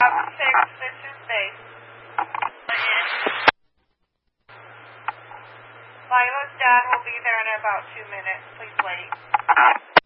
This is base. Lila's dad will be there in about 2 minutes. Please wait.